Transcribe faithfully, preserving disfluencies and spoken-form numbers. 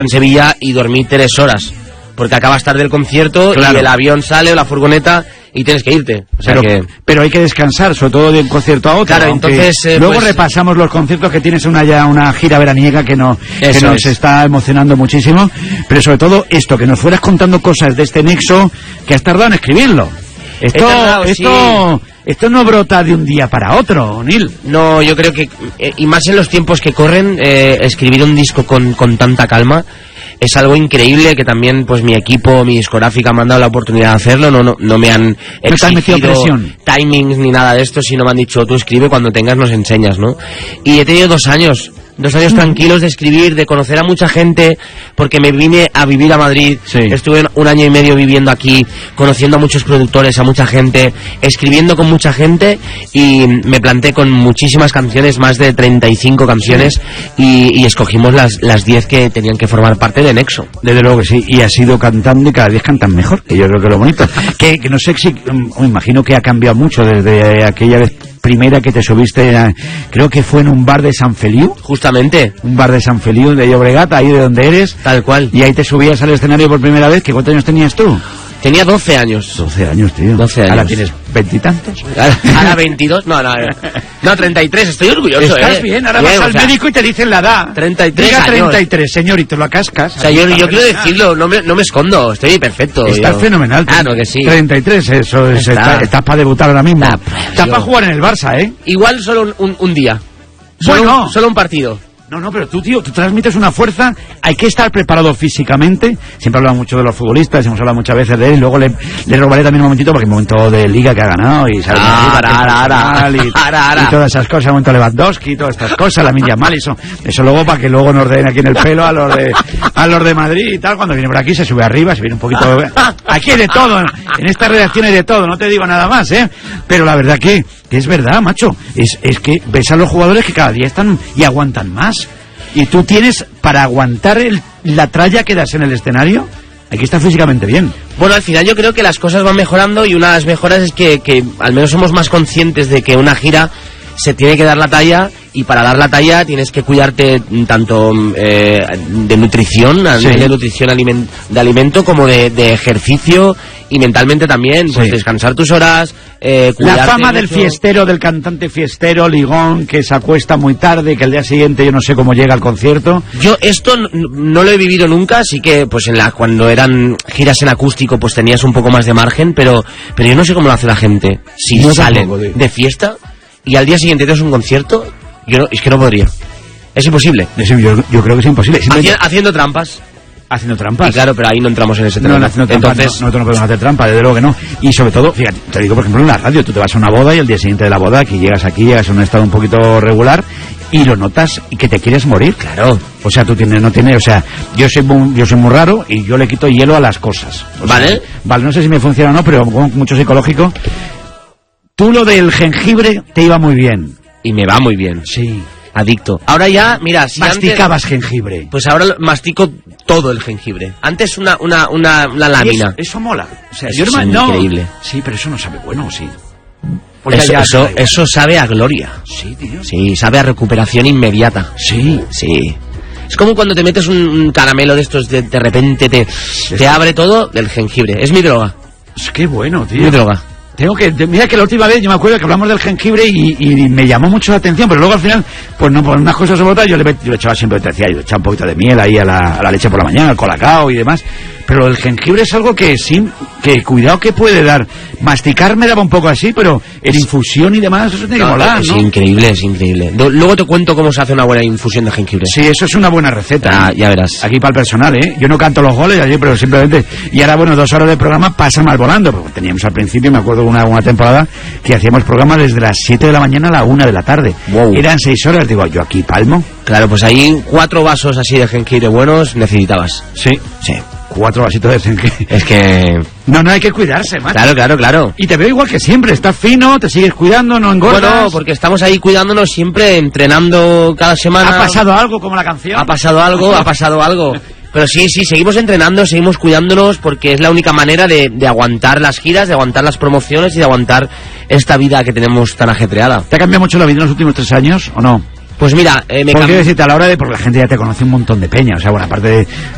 en Sevilla y dormí tres horas. Porque acabas tarde el concierto, claro, y el avión sale o la furgoneta y tienes que irte. O sea pero, que... pero hay que descansar, sobre todo de un concierto a otro. Claro, entonces... Eh, luego pues... repasamos los conciertos que tienes, una ya una gira veraniega que, no, que nos es. está emocionando muchísimo. Pero sobre todo esto, que nos fueras contando cosas de este nexo que has tardado en escribirlo. Esto, tardado, esto, sí. esto no brota de un día para otro, Neil. No, yo creo que, eh, y más en los tiempos que corren, eh, escribir un disco con, con tanta calma es algo increíble, que también pues mi equipo, mi discográfica me han dado la oportunidad de hacerlo, no no, no me han exigido presión, timings ni nada de esto, sino me han dicho, tú escribe, cuando tengas nos enseñas, ¿no? Y he tenido dos años, dos años tranquilos de escribir, de conocer a mucha gente, porque me vine a vivir a Madrid, sí. Estuve un año y medio viviendo aquí, conociendo a muchos productores, a mucha gente, escribiendo con mucha gente, y me planté con muchísimas canciones, más de treinta y cinco canciones, sí. y, y escogimos las las diez que tenían que formar parte de Nexo. Desde luego que sí, y has ido cantando y cada vez cantan mejor, que yo creo que es lo bonito. que, que no sé si, me imagino que ha cambiado mucho desde aquella vez primera que te subiste, a, creo que fue en un bar de San Feliu. Justamente. Un bar de San Feliu, de Llobregat, ahí de donde eres. Tal cual. Y ahí te subías al escenario por primera vez. ¿Qué cuántos años tenías tú? Tenía doce años. doce años, tío. doce años. Ahora tienes veintitantos. Ahora veintidós. No, no, no, treinta y tres. Estoy orgulloso. Estás eh. bien. Ahora bien, vas al o sea, médico y te dicen la edad. treinta y tres Diga años. treinta y tres, señor, y te lo cascas. O sea, yo, yo quiero decirlo, no me, no me escondo. Estoy perfecto. Estás yo. fenomenal. Claro que sí. treinta y tres, eso es. Está. Está, estás para debutar ahora mismo. Está, estás para jugar en el Barça, ¿eh? Igual solo un, un, un día. Solo, bueno. un, solo un partido. No, no, pero tú, tío, tú transmites una fuerza, hay que estar preparado físicamente. Siempre hablamos mucho de los futbolistas, hemos hablado muchas veces de él, luego le, le robaré también un momentito, porque hay un momento de Liga que ha ganado, y sabe ah, ara, ara, ara, y, ara, ara. y todas esas cosas, un momento Lewandowski, todas estas cosas, la Lamine Yamal, eso, eso luego para que luego nos den aquí en el pelo a los de a los de Madrid y tal, cuando viene por aquí se sube arriba, se viene un poquito... Aquí hay de todo, en esta redacción hay de todo, no te digo nada más, ¿eh? Pero la verdad que, que es verdad, macho, es, es que ves a los jugadores que cada día están y aguantan más. Y tú tienes, para aguantar el, la tralla que das en el escenario, aquí está físicamente bien. Bueno, al final yo creo que las cosas van mejorando, y una de las mejoras es que, que al menos somos más conscientes de que una gira se tiene que dar la talla, y para dar la talla tienes que cuidarte tanto eh, de nutrición, a nivel sí. de nutrición aliment de alimento, como de, de ejercicio, y mentalmente también, pues sí. descansar tus horas, eh, la fama del fiestero, del cantante fiestero, ligón, que se acuesta muy tarde, que el día siguiente yo no sé cómo llega al concierto. Yo esto no, no lo he vivido nunca, así que pues en la cuando eran giras en acústico pues tenías un poco más de margen, pero pero yo no sé cómo lo hace la gente. Si no salen tampoco, de fiesta y al día siguiente tienes un concierto, yo no, es que no podría. Es imposible. Es, yo, yo creo que es imposible. Haci haciendo trampas. Haciendo trampas. Y claro, pero ahí no entramos en ese tema. No, haciendo trampas, entonces... no, nosotros no podemos hacer trampas, desde luego que no. Y sobre todo, fíjate, te digo, por ejemplo, en la radio, tú te vas a una boda y el día siguiente de la boda, aquí llegas aquí, llegas a un estado un poquito regular y lo notas y que te quieres morir. Claro. O sea, tú tienes, no tienes, o sea, yo soy muy, yo soy muy raro y yo le quito hielo a las cosas. O ¿Vale? Sea, vale, no sé si me funciona o no, pero con mucho psicológico. Tú lo del jengibre te iba muy bien. Y me va muy bien. Sí. Adicto. Ahora ya, mira, si masticabas antes, jengibre. Pues ahora mastico todo el jengibre. Antes una una una, una lámina. Eso, eso mola. O sea, eso yo es no, increíble. Sí, pero eso no sabe bueno, sí. Eso, eso, eso sabe a gloria. Sí, tío. Sí, sabe a recuperación inmediata. Sí, sí. Es como cuando te metes un, un caramelo de estos, de, de repente te, te abre todo del jengibre. Es mi droga. Es que bueno, tío. Mi droga. Tengo que, mira que la última vez yo me acuerdo que hablamos del jengibre y, y me llamó mucho la atención, pero luego al final, pues no, por unas cosas u otras, yo le, yo le echaba siempre, te decía, yo le echaba un poquito de miel ahí a la, a la leche por la mañana, al colacao y demás, pero el jengibre es algo que sí, que cuidado que puede dar. Masticar me daba un poco así, pero en infusión y demás, eso tiene que no, molar, es ¿no? Es increíble, es increíble. Luego te cuento cómo se hace una buena infusión de jengibre. Sí, eso es una buena receta. Ah, ya verás. Aquí para el personal, ¿eh? Yo no canto los goles allí, pero simplemente... Y ahora, bueno, dos horas de programa pasan mal volando, porque teníamos al principio, me acuerdo de una, una temporada, que hacíamos programas desde las siete de la mañana a la una de la tarde. Wow. Eran seis horas, digo, yo aquí palmo. Claro, pues ahí cuatro vasos así de jengibre buenos necesitabas. Sí. Sí. Cuatro vasitos de jengibre. Es que... No, no, hay que cuidarse, macho. Claro, claro, claro. Y te veo igual que siempre, estás fino, te sigues cuidando, no engordas. Bueno, porque estamos ahí cuidándonos siempre, entrenando cada semana. ¿Ha pasado algo como la canción? Ha pasado algo, ha pasado algo. Pero sí, sí, seguimos entrenando, seguimos cuidándonos, porque es la única manera de, de aguantar las giras, de aguantar las promociones y de aguantar esta vida que tenemos tan ajetreada. ¿Te ha cambiado mucho la vida en los últimos tres años o no? Pues mira, eh, me porque decirte a la hora de, porque la gente ya te conoce un montón de peña, o sea, bueno, aparte de